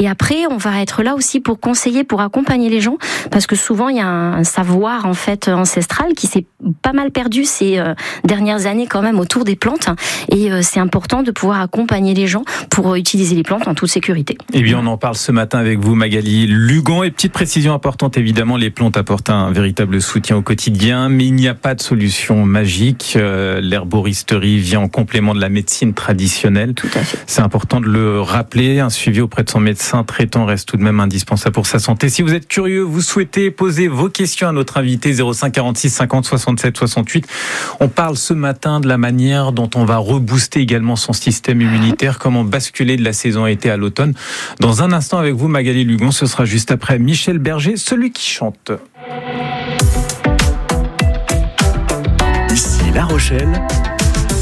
Et après, on va être là aussi pour conseiller, pour accompagner les gens, parce que souvent il y a un savoir en fait ancestral qui s'est pas mal perdu ces dernières années quand même autour des plantes. Et c'est important de pouvoir accompagner les gens pour utiliser les plantes en toute sécurité. Eh bien, on en parle ce matin avec vous, Magali Lugon. Et petite précision importante, évidemment, les plantes apportent un véritable soutien au quotidien, mais il n'y a pas de solution magique. L'herboristerie vient en complément de la médecine traditionnelle. Tout à fait. C'est important de le rappeler. Un suivi auprès de son médecin traitant reste tout de même indispensable pour sa santé. Si vous êtes curieux, vous souhaitez poser vos questions à notre invité, 05 46 50 67 68. On parle ce matin de la manière dont on va rebooster également son système immunitaire, comment basculer de la saison été à l'automne. Dans un instant avec vous, Magali Lugon, ce sera juste après Michel Berger, celui qui chante. Ici La Rochelle,